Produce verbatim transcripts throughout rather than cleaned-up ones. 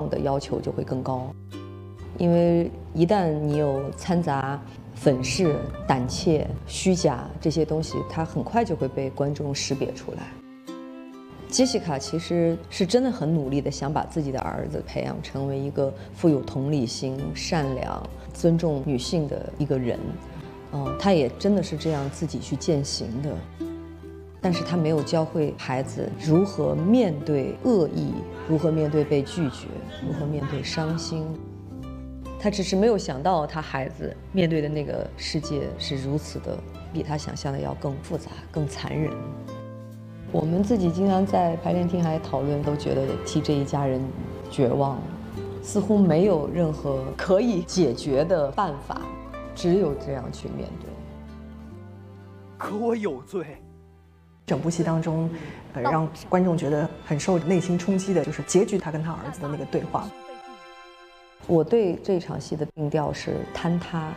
的要求就会更高，因为一旦你有掺杂粉饰、胆怯、虚假这些东西，它很快就会被观众识别出来。杰西卡其实是真的很努力的，想把自己的儿子培养成为一个富有同理心、善良、尊重女性的一个人。嗯，他也真的是这样自己去践行的。但是他没有教会孩子如何面对恶意，如何面对被拒绝，如何面对伤心。他只是没有想到他孩子面对的那个世界是如此的，比他想象的要更复杂、更残忍。我们自己经常在排练厅还讨论，都觉得替这一家人绝望，似乎没有任何可以解决的办法，只有这样去面对。 可我有罪。 整部戏当中，呃，让观众觉得很受内心冲击的，就是结局他跟他儿子的那个对话。 我对这场戏的定调是坍塌。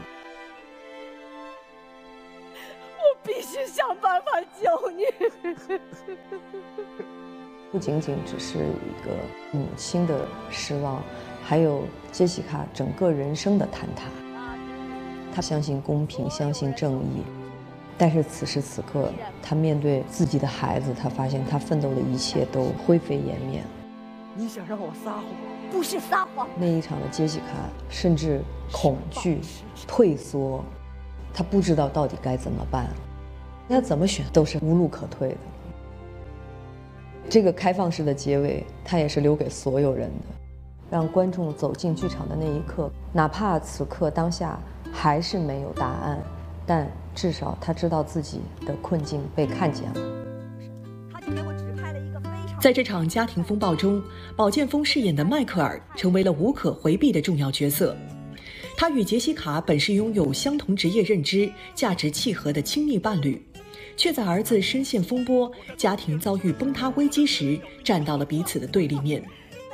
我必须想办法救你。 不仅仅只是一个母亲的失望，还有杰西卡整个人生的坍塌。她相信公平，相信正义。但是此时此刻，他面对自己的孩子，他发现他奋斗的一切都灰飞烟灭。 你想让我撒谎？ 不是撒谎。 那一场的杰西卡甚至恐惧、退缩，他不知道到底该怎么办，他怎么选都是无路可退的。这个开放式的结尾，他也是留给所有人的，让观众走进剧场的那一刻，哪怕此刻当下还是没有答案，但至少他知道自己的困境被看见了。 在这场家庭风暴中，宝剑锋饰演的迈克尔成为了无可回避的重要角色。他与杰西卡本是拥有相同职业认知、价值契合的亲密伴侣，却在儿子深陷风波、家庭遭遇崩塌危机时，站到了彼此的对立面。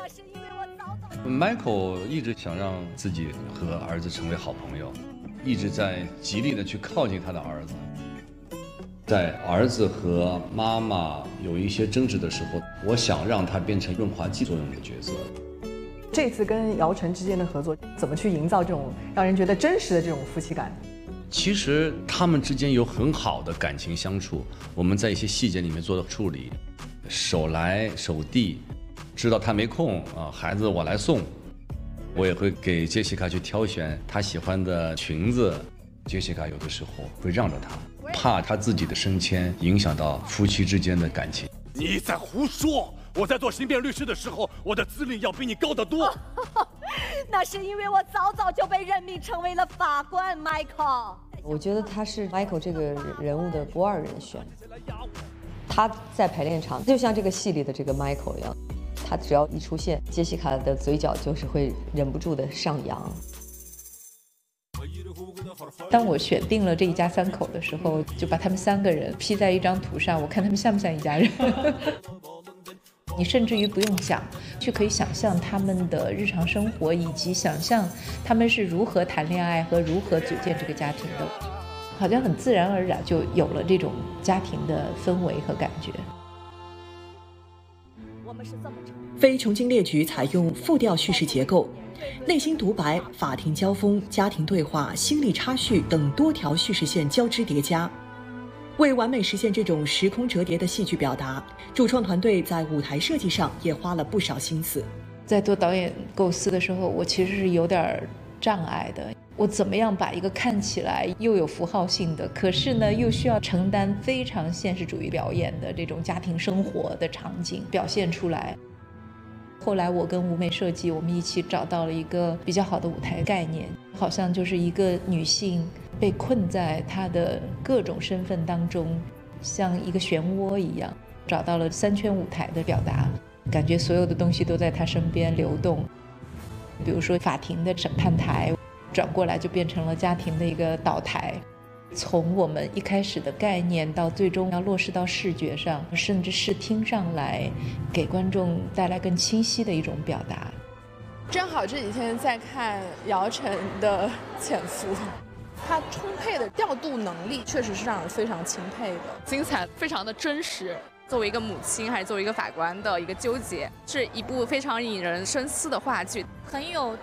Michael 一直想让自己和儿子成为好朋友，一直在极力的去靠近他的儿子。在儿子和妈妈有一些争执的时候，我想让他变成润滑剂作用的角色。 这次跟姚晨之间的合作，怎么去营造这种让人觉得真实的这种夫妻感？ 其实他们之间有很好的感情相处，我们在一些细节里面做了处理，手来手递，知道他没空啊，孩子我来送。我也会给杰西卡去挑选她喜欢的裙子，杰西卡有的时候会让着她，怕她自己的升迁影响到夫妻之间的感情。 你在胡说！我在做刑辩律师的时候，我的资历要比你高得多。 那是因为我早早就被任命成为了法官 ，Michael。 我觉得他是 Michael 这个人物的不二人选。他在排练场就像这个戏里的这个 Michael 一样，他只要一出现，杰西卡的嘴角就是会忍不住的上扬。 当我选定了这一家三口的时候，就把他们三个人 P 在一张图上，我看他们像不像一家人。你甚至于不用讲，就可以想象他们的日常生活，以及想象他们是如何谈恋爱和如何组建这个家庭的，好像很自然而然就有了这种家庭的氛围和感觉。 非穷经列举采用复调叙事结构，内心独白、法庭交锋、家庭对话、心理插叙等多条叙事线交织叠加。为完美实现这种时空折叠的戏剧表达，主创团队在舞台设计上也花了不少心思。 在做导演构思的时候，我其实是有点障碍的。我怎么样把一个看起来又有符号性的，可是呢又需要承担非常现实主义表演的这种家庭生活的场景表现出来？后来我跟舞美设计，我们一起找到了一个比较好的舞台概念，好像就是一个女性被困在她的各种身份当中，像一个漩涡一样，找到了三圈舞台的表达，感觉所有的东西都在她身边流动。比如说法庭的审判台，转过来就变成了家庭的一个岛台。从我们一开始的概念到最终要落实到视觉上，甚至视听上来，给观众带来更清晰的一种表达。 正好这几天在看姚晨的《潜伏》，她充沛的调度能力确实是让人非常钦佩的， 精彩，非常的真实。 作为一个母亲还是作为一个法官的一个纠结，是一部非常引人深思的话剧， 很有